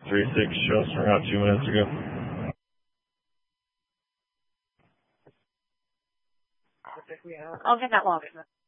3-6 shows from around 2 minutes ago. I'll get that logged.